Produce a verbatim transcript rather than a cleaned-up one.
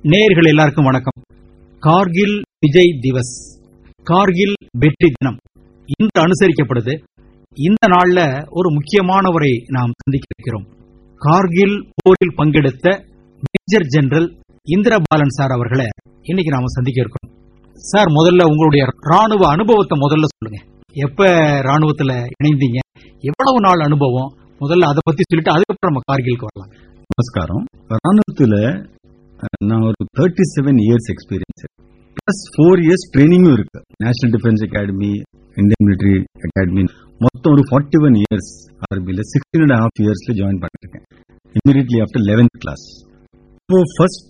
நேயர்கள் எல்லாருக்கும் வணக்கம். கார்கில் விஜய் திவஸ், கார்கில் வெற்றி தினம் இன்று அனுசரிக்கப்படுது. இந்த நாள்ல ஒரு முக்கியமானவரை நாம் சந்திக்க இருக்கிறோம். கார்கில் போரில் பங்கெடுத்த மேஜர் ஜெனரல் இந்திரபாலன் சார் அவர்களை இன்னைக்கு நாம சந்திக்க இருக்கோம். சார், முதல்ல உங்களுடைய ராணுவ அனுபவத்தை முதல்ல சொல்லுங்க. எப்ப ராணுவத்துல இணைந்தீங்க, எவ்வளவு நாள் அனுபவம், முதல்ல அதை பத்தி சொல்லிட்டு அதுக்கப்புறம் நம்ம கார்கிலுக்கு வரலாம். நமஸ்காரம். ராணுவத்துல நான் ஒரு thirty seven years experience plus four years ட்ரைனிங்கும் இருக்கு. National defence academy, Indian military academy, மொத்தம் ஒரு forty one years ஆர்பியில sixteen and half இயர்ஸ்ல ஜாயின் பண்ணிருக்கேன். Immediately after eleventh class. இப்போ ஃபர்ஸ்ட்